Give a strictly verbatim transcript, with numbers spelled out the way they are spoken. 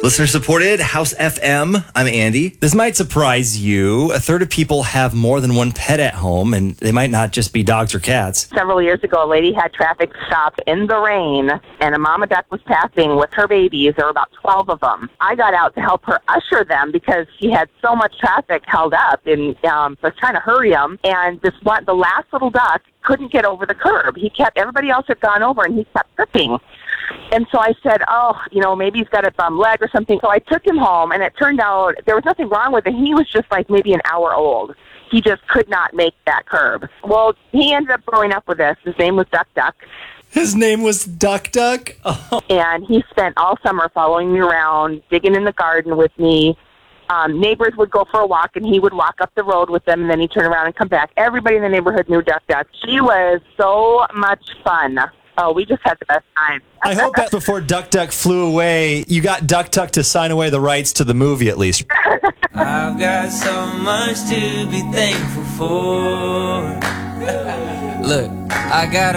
Listener supported, House F M. I'm Andy. This might surprise you. A third of people have more than one pet at home, and they might not just be dogs or cats. Several years ago, a lady had traffic stop in the rain, and a mama duck was passing with her babies. There were about twelve of them. I got out to help her usher them because she had so much traffic held up, and um, so I was trying to hurry them. And this one, the last little duck couldn't get over the curb. He kept, everybody else had gone over, and he kept tripping. And so I said, oh, you know, maybe he's got a bum leg or something. So I took him home, and it turned out there was nothing wrong with him. He was just like maybe an hour old. He just could not make that curb. Well, he ended up growing up with us. His name was Duck Duck. His name was Duck Duck? Oh. And he spent all summer following me around, digging in the garden with me. Um, neighbors would go for a walk, and he would walk up the road with them, and then he'd turn around and come back. Everybody in the neighborhood knew Duck Duck. She was so much fun. Oh, we just had the best time. I hope that before Duck Duck flew away, you got Duck Duck to sign away the rights to the movie at least. I've got so much to be thankful for. Look, I got a